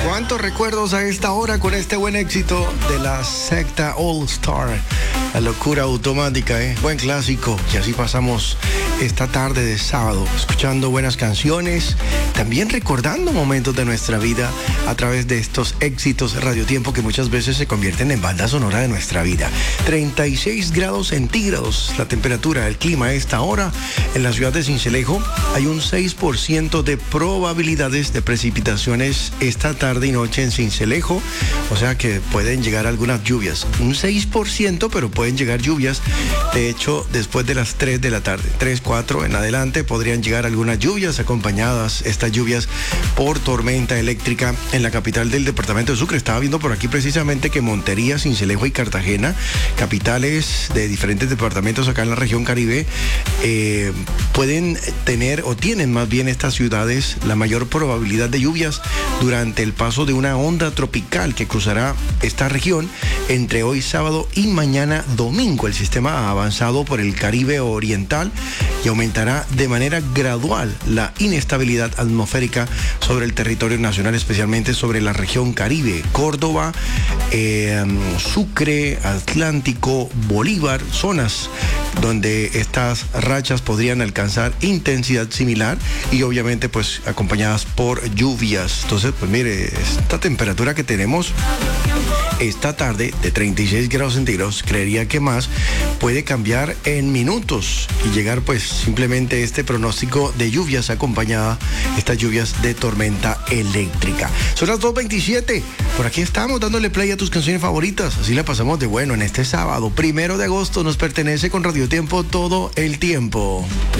¿Cuántos recuerdos a esta hora con este buen éxito de la secta All Star? La locura automática, buen clásico. Y así pasamos esta tarde de sábado, escuchando buenas canciones, también recordando momentos de nuestra vida a través de estos éxitos radiotiempo que muchas veces se convierten en banda sonora de nuestra vida. 36 grados centígrados la temperatura, el clima a esta hora en la ciudad de Sincelejo. Hay un 6% de probabilidades de precipitaciones esta tarde y noche en Sincelejo, o sea que pueden llegar algunas lluvias. Un 6%, pero pueden llegar lluvias. De hecho, después de las 3 de la tarde, 3, 4 en adelante, podrían llegar algunas lluvias acompañadas, estas lluvias por tormenta eléctrica en la capital del departamento de Sucre. Estaba viendo por aquí precisamente que Montería, Sincelejo y Cartagena, capitales de diferentes departamentos acá en la región Caribe, pueden tener o tienen más bien estas ciudades la mayor probabilidad de lluvias durante el paso de una onda tropical que cruzará esta región entre hoy sábado y mañana domingo. El sistema ha avanzado por el Caribe oriental y aumentará de manera gradual la inestabilidad atmosférica sobre el territorio nacional, especialmente sobre la región Caribe, Córdoba, Sucre, Atlántico, Bolívar, zonas donde estas rachas podrían alcanzar intensidad similar y obviamente pues acompañadas por lluvias. Entonces pues mire, esta temperatura que tenemos esta tarde de 36 grados centígrados, creería que más, puede cambiar en minutos y llegar pues simplemente este pronóstico de lluvias acompañada, estas lluvias de tormenta eléctrica. Son las 2:27, por aquí estamos dándole play a tus canciones favoritas, así la pasamos de bueno en este sábado, 1 de agosto, nos pertenece con Radio Tiempo todo el tiempo.